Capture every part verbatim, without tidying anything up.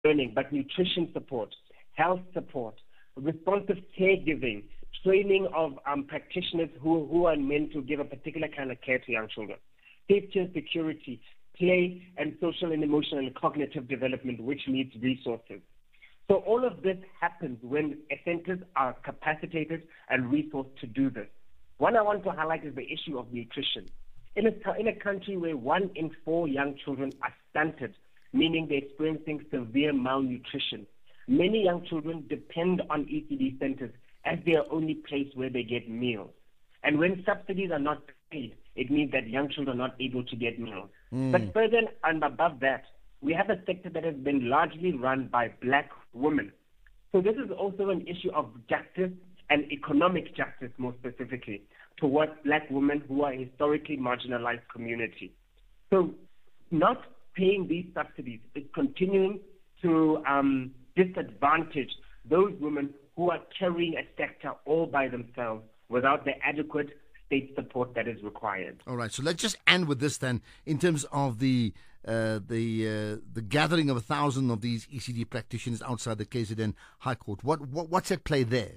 learning, but nutrition support, health support, responsive caregiving, training of um, practitioners who, who are meant to give a particular kind of care to young children, safety and security, play and social and emotional and cognitive development, which needs resources. So all of this happens when centers are capacitated and resourced to do this. One I want to highlight is the issue of nutrition. In a, in a country where one in four young children are stunted, meaning they're experiencing severe malnutrition, many young children depend on E C D centers as their only place where they get meals. And when subsidies are not paid, it means that young children are not able to get meals. Mm. But further and above that, we have a sector that has been largely run by black women. So this is also an issue of justice and economic justice, more specifically, towards black women who are a historically marginalized community. So not paying these subsidies is continuing to um, disadvantage those women who are carrying a sector all by themselves without the adequate state support that is required. All right, so let's just end with this then, in terms of the uh, the uh, the gathering of a thousand of these E C D practitioners outside the K Z N High Court. What, what what's at play there?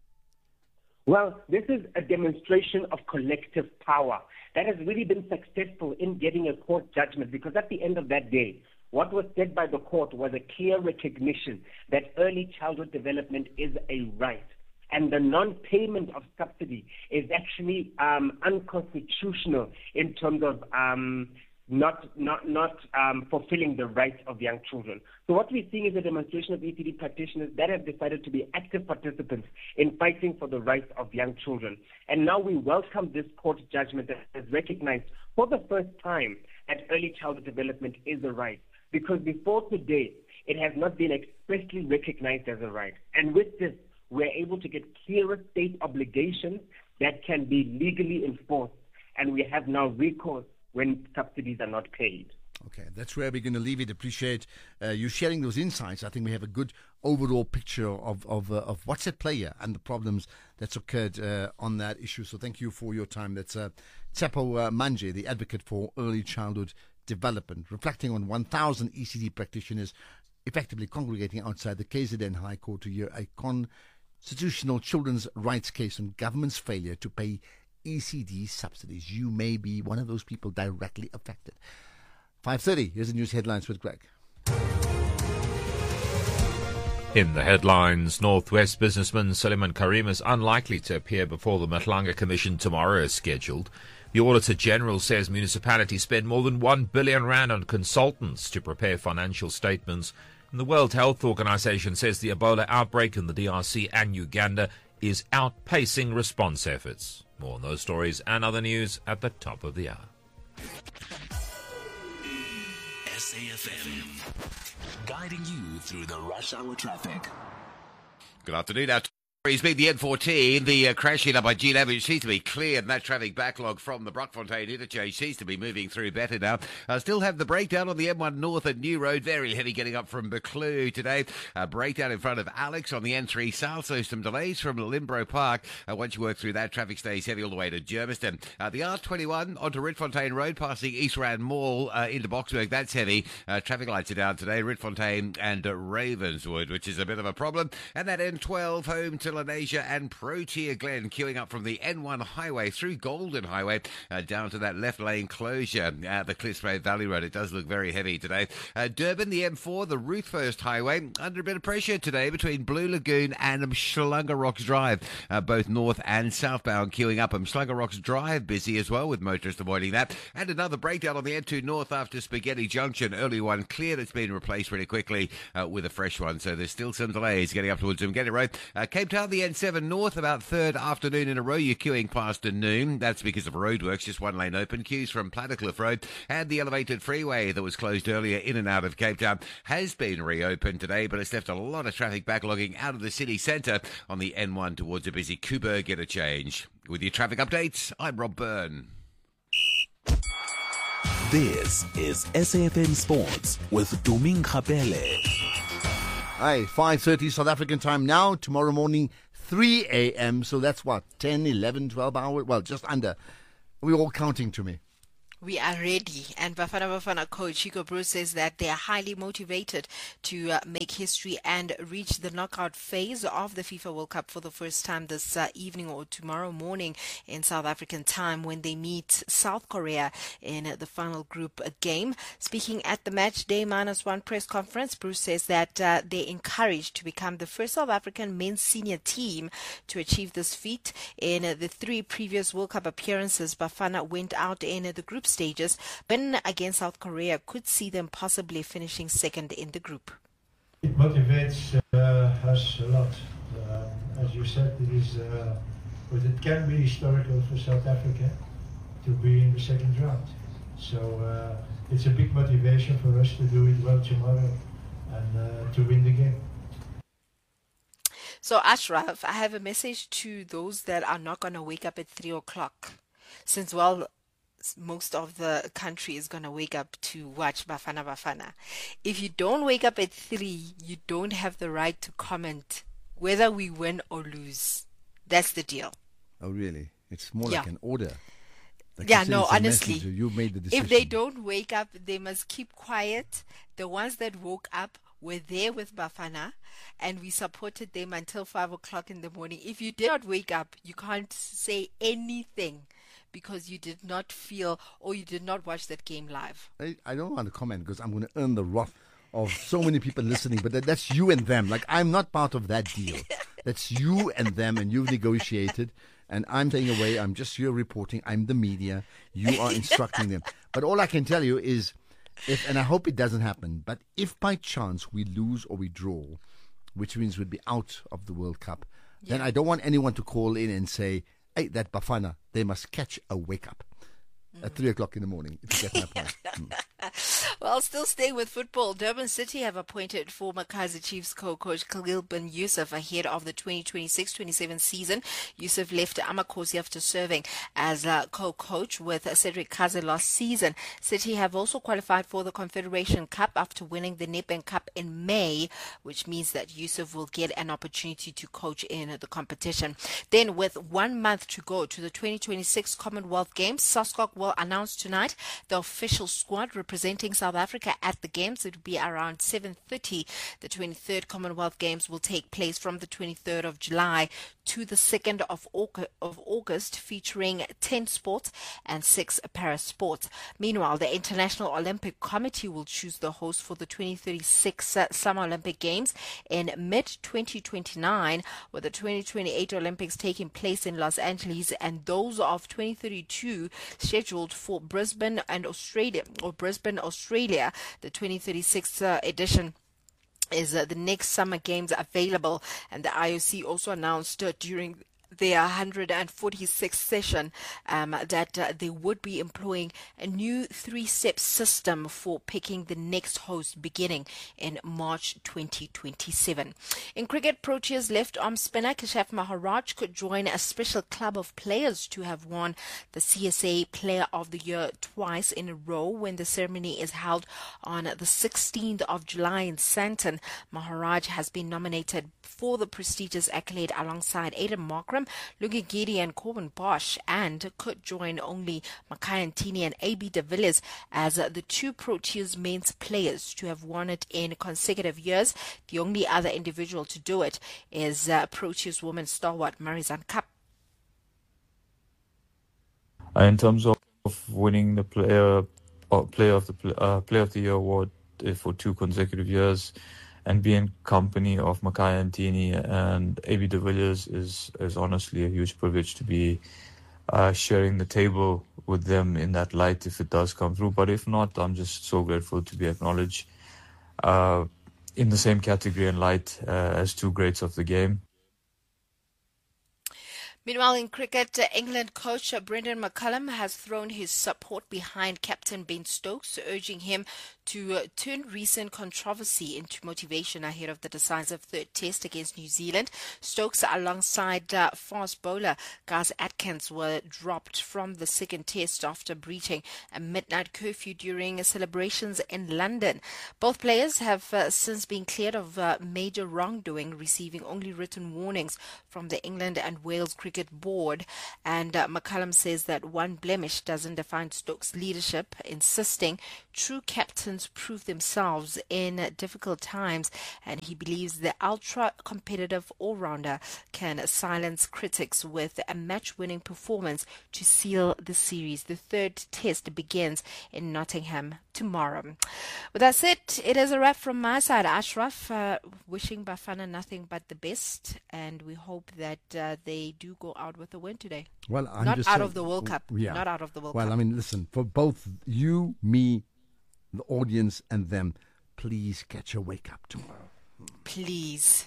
Well, this is a demonstration of collective power that has really been successful in getting a court judgment, because at the end of that day, what was said by the court was a clear recognition that early childhood development is a right, and the non-payment of subsidy is actually um, unconstitutional in terms of um, not not not um, fulfilling the rights of young children. So what we're seeing is a demonstration of E C D practitioners that have decided to be active participants in fighting for the rights of young children. And now we welcome this court judgment that has recognized for the first time that early childhood development is a right, because before today, it has not been expressly recognized as a right. And with this, we're able to get clearer state obligations that can be legally enforced, and we have now recourse when subsidies are not paid. Okay, that's where we're going to leave it. Appreciate uh, you sharing those insights. I think we have a good overall picture of of, uh, of what's at play here and the problems that's occurred uh, on that issue. So thank you for your time. That's uh, Tshepo uh, Manje, the advocate for early childhood development, reflecting on one thousand E C D practitioners effectively congregating outside the K Z N High Court to hear a constitutional children's rights case on government's failure to pay E C D subsidies. You may be one of those people directly affected. five thirty, here's the news headlines with Greg. In the headlines, Northwest businessman Suleiman Karim is unlikely to appear before the Matlanga Commission tomorrow as scheduled. The Auditor General says municipalities spend more than one billion rand on consultants to prepare financial statements. And the World Health Organization says the Ebola outbreak in the D R C and Uganda is outpacing response efforts. More on those stories and other news at the top of the hour. S A F M, guiding you through the rush hour traffic. Good afternoon. Our He's been the N fourteen, the uh, crash here by Jean Avenue seems to be cleared, and that traffic backlog from the Brockfontein interchange seems to be moving through better now. Uh, still have the breakdown on the M one North at New Road, very heavy getting up from Buccleuch today. Uh, breakdown in front of Alex on the N three South, so some delays from Limbro Park. Uh, once you work through that, traffic stays heavy all the way to Germiston. Uh, the R twenty-one onto Rietfontein Road, passing East Rand Mall uh, into Boksburg, that's heavy. Uh, traffic lights are down today, Rietfontein and uh, Ravenswood, which is a bit of a problem. And that N twelve home to Lenasia and Protea Glen queuing up from the N one highway through Golden Highway uh, down to that left lane closure at the Cliffsbay Valley Road. It does look very heavy today. Uh, Durban, the M four, the Ruthfirst Highway, under a bit of pressure today between Blue Lagoon and Umhlanga Rocks Drive. Uh, both north and southbound queuing up. Umhlanga Rocks Drive busy as well, with motorists avoiding that. And another breakdown on the N two North after Spaghetti Junction. Early one cleared. It's been replaced pretty quickly uh, with a fresh one. So there's still some delays getting up towards Umgeni Road. Uh, Cape Town, the N seven North, about third afternoon in a row. You're queuing past a noon. That's because of roadworks. Just one lane open. Queues from Plattercliff Road. And the elevated freeway that was closed earlier in and out of Cape Town has been reopened today, but it's left a lot of traffic backlogging out of the city centre on the N one towards a busy Kuberg interchange. With your traffic updates, I'm Rob Byrne. This is S A F M Sports with Tuming Khapele. Hi, five thirty South African time now. Tomorrow morning, three a.m. So that's what, ten, eleven, twelve hours? Well, just under. We're all counting to me. We are ready. And Bafana Bafana coach Hugo Broos says that they are highly motivated to uh, make history and reach the knockout phase of the FIFA World Cup for the first time this uh, evening or tomorrow morning in South African time when they meet South Korea in uh, the final group uh, game. Speaking at the match day minus one press conference, Broos says that uh, they're encouraged to become the first South African men's senior team to achieve this feat. In uh, the three previous World Cup appearances, Bafana went out in uh, the group stages, but against South Korea could see them possibly finishing second in the group. It motivates uh, us a lot. Um, as you said, it is, uh, but it can be historical for South Africa to be in the second round. So uh, it's a big motivation for us to do it well tomorrow and uh, to win the game. So Ashraf, I have a message to those that are not going to wake up at three o'clock, since well. most of the country is going to wake up to watch Bafana Bafana. If you don't wake up at three, you don't have the right to comment whether we win or lose. That's the deal. Oh, really? It's more yeah. like an order. Like yeah, no, honestly. You made the decision. If they don't wake up, they must keep quiet. The ones that woke up were there with Bafana, and we supported them until five o'clock in the morning. If you did not wake up, you can't say anything, because you did not feel or you did not watch that game live. I, I don't want to comment because I'm going to earn the wrath of so many people listening, but that, that's you and them. Like, I'm not part of that deal. That's you and them, and you've negotiated, and I'm taking away. I'm just here reporting. I'm the media. You are instructing them. But all I can tell you is, if, and I hope it doesn't happen, but if by chance we lose or we draw, which means we'd be out of the World Cup, yeah. then I don't want anyone to call in and say, hey, that Bafana, they must catch a wake-up mm. at three o'clock in the morning, if you get my point. Mm. Well, still staying with football, Durban City have appointed former Kaizer Chiefs co-coach Khalil bin Yusuf ahead of the twenty twenty-six twenty-seven season. Yusuf left Amakosi after serving as a co-coach with Cedric Kaizer last season. City have also qualified for the Confederation Cup after winning the Nedbank Cup in May, which means that Yusuf will get an opportunity to coach in the competition. Then, with one month to go to the twenty twenty-six Commonwealth Games, SASCOC will announce tonight the official squad representing South Africa at the Games. It will be around seven thirty. The twenty-third Commonwealth Games will take place from the twenty-third of July to the second of August, featuring ten sports and six para sports. Meanwhile, the International Olympic Committee will choose the host for the twenty thirty-six uh, Summer Olympic Games in mid twenty twenty-nine, with the twenty twenty-eight Olympics taking place in Los Angeles and those of twenty thirty-two scheduled for Brisbane and Australia, or Brisbane, Australia. The twenty thirty-six uh, edition is uh, the next Summer Games available, and the I O C also announced uh, during their one hundred forty-sixth session um, that uh, they would be employing a new three-step system for picking the next host beginning in March twenty twenty-seven. In cricket, Proteas left-arm spinner Keshav Maharaj could join a special club of players to have won the C S A Player of the Year twice in a row when the ceremony is held on the sixteenth of July in Sandton. Maharaj has been nominated for the prestigious accolade alongside Aidan Markram, Lungi Giri and Corbin Bosch, and could join only Makhaya Ntini and A B de Villiers as uh, the two Proteas men's players to have won it in consecutive years. The only other individual to do it is uh, Proteas woman stalwart Marizanne Kapp. Uh, in terms of winning the player, uh, player of the uh, player of the year award uh, for two consecutive years, and be in company of Makhaya Ntini and A B de Villiers is, is honestly a huge privilege to be uh, sharing the table with them in that light if it does come through. But if not, I'm just so grateful to be acknowledged uh, in the same category and light uh, as two greats of the game. Meanwhile, in cricket, uh, England coach uh, Brendan McCullum has thrown his support behind captain Ben Stokes, urging him to uh, turn recent controversy into motivation ahead of the decisive third test against New Zealand. Stokes, alongside uh, fast bowler Gus Atkins, were dropped from the second test after breaching a midnight curfew during celebrations in London. Both players have uh, since been cleared of uh, major wrongdoing, receiving only written warnings from the England and Wales cricket Cricket Board. And uh, McCullum says that one blemish doesn't define Stokes' leadership, insisting true captains prove themselves in difficult times. And he believes the ultra-competitive all-rounder can silence critics with a match-winning performance to seal the series. The third test begins in Nottingham tomorrow. With that said, it is a wrap from my side. Ashraf, uh, wishing Bafana nothing but the best, and we hope that uh, they do go out with a win today. Well, I'm not just out saying, of the World Cup. Yeah. Not out of the World well, Cup. Well, I mean, listen, for both you, me, the audience, and them, please catch a wake up tomorrow. Please.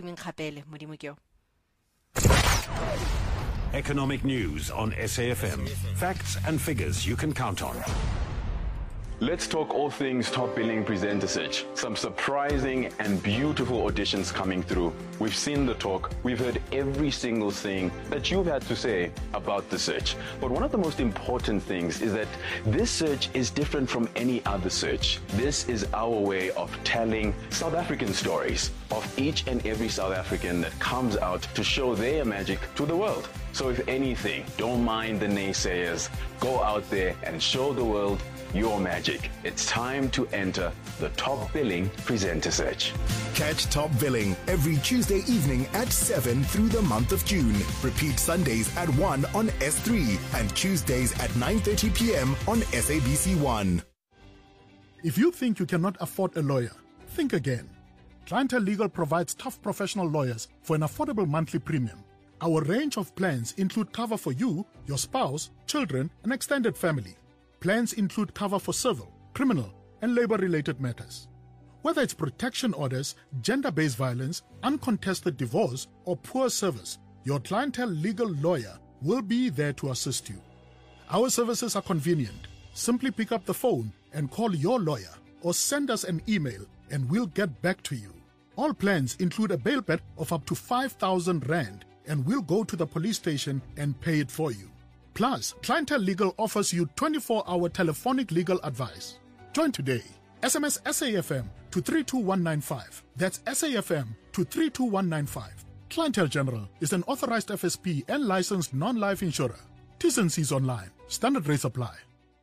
Economic news on S A F M. Facts and figures you can count on. Let's talk all things Top Billing Presenter Search. Some surprising and beautiful auditions coming through. We've seen the talk. We've heard every single thing that you've had to say about the search. But one of the most important things is that this search is different from any other search. This is our way of telling South African stories of each and every South African that comes out to show their magic to the world. So if anything, don't mind the naysayers. Go out there and show the world your magic. It's time to enter the Top Billing Presenter Search. Catch Top Billing every Tuesday evening at seven through the month of June. Repeat Sundays at one on S three and Tuesdays at nine thirty p.m. on S A B C one. If you think you cannot afford a lawyer, think again. Clientele Legal provides tough professional lawyers for an affordable monthly premium. Our range of plans include cover for you, your spouse, children, and extended family. Plans include cover for civil, criminal, and labor-related matters. Whether it's protection orders, gender-based violence, uncontested divorce, or poor service, your Clientele Legal lawyer will be there to assist you. Our services are convenient. Simply pick up the phone and call your lawyer or send us an email and we'll get back to you. All plans include a bail bet of up to five thousand rand and we'll go to the police station and pay it for you. Plus, Clientele Legal offers you twenty-four hour telephonic legal advice. Join today. S M S S A F M to three two one nine five. That's S A F M to three two one nine five. Clientele General is an authorized F S P and licensed non-life insurer. T's and C's online. Standard rates apply.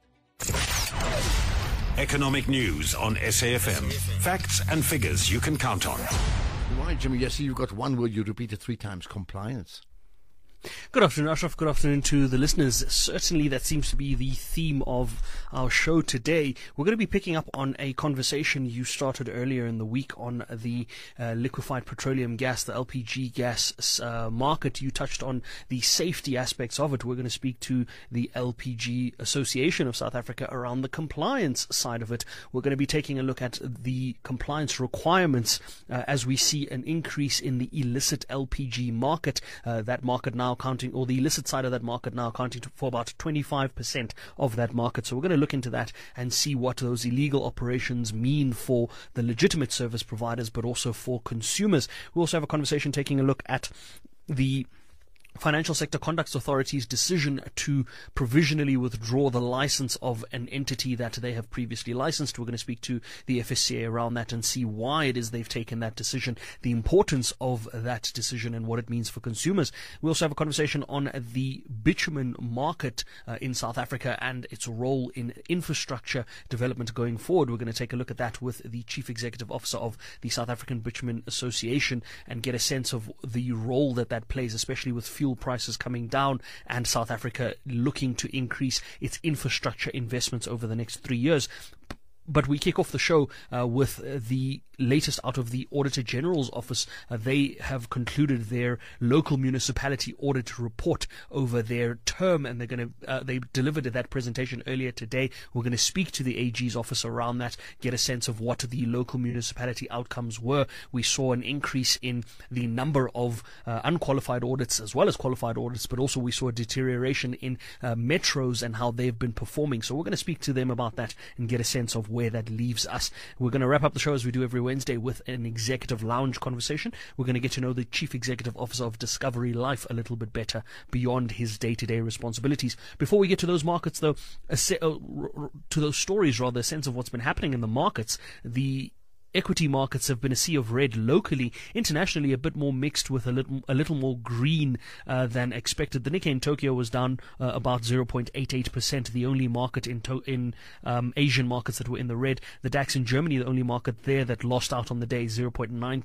Economic news on S A F M. Facts and figures you can count on. Right, Jimmy, yes, you've got one word you repeated three times, compliance. Good afternoon, Ashraf. Good afternoon to the listeners. Certainly that seems to be the theme of our show today. We're going to be picking up on a conversation you started earlier in the week on the uh, liquefied petroleum gas, the L P G gas uh, market. You touched on the safety aspects of it. We're going to speak to the L P G Association of South Africa around the compliance side of it. We're going to be taking a look at the compliance requirements uh, as we see an increase in the illicit L P G market. Uh, that market now accounting, or the illicit side of that market now accounting for about twenty-five percent of that market. So we're going to look into that and see what those illegal operations mean for the legitimate service providers, but also for consumers. We also have a conversation taking a look at the Financial Sector Conduct Authority's decision to provisionally withdraw the license of an entity that they have previously licensed. We're going to speak to the F S C A around that and see why it is they've taken that decision, the importance of that decision and what it means for consumers. We also have a conversation on the bitumen market uh, in South Africa and its role in infrastructure development going forward. We're going to take a look at that with the Chief Executive Officer of the South African Bitumen Association and get a sense of the role that that plays, especially with fuel prices coming down and South Africa looking to increase its infrastructure investments over the next three years. But we kick off the show uh, with uh, the latest out of the Auditor General's office. Uh, they have concluded their local municipality audit report over their term, and they're going to uh, they delivered that presentation earlier today. We're going to speak to the A G's office around that, get a sense of what the local municipality outcomes were. We saw an increase in the number of uh, unqualified audits as well as qualified audits, but also we saw a deterioration in uh, metros and how they've been performing. So we're going to speak to them about that and get a sense of where that leaves us. We're going to wrap up the show as we do every Wednesday with an executive lounge conversation. We're going to get to know the Chief Executive Officer of Discovery Life a little bit better beyond his day-to-day responsibilities. Before we get to those markets, though, a se- uh, r- r- to those stories, rather, a sense of what's been happening in the markets, the equity markets have been a sea of red locally. Internationally, a bit more mixed with a little a little more green uh, than expected. The Nikkei in Tokyo was down uh, about zero point eight eight percent, the only market in to- in um, Asian markets that were in the red. The DAX in Germany, the only market there that lost out on the day, zero point nine percent.